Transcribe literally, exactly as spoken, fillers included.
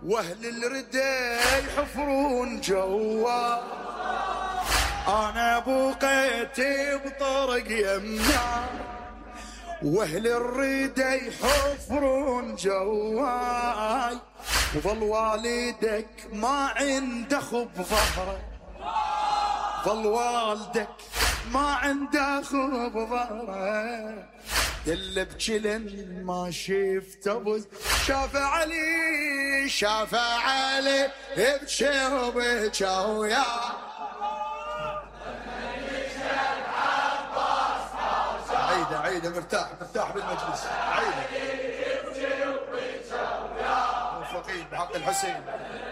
واهل الردى يحفرون جوا، انا بقيت بطرق يمنا، واهل الردى يحفرون جواي، وظل والدك ما عنده خب ظهره، ظل والدك ما عنده خب ظهره، اللي بجلن ما شفت ابو شاف علي، شاف علي بجي وبجا ويا عيده عيده مرتاح مرتاح بالمجلس عيده موفقين بحق الحسين.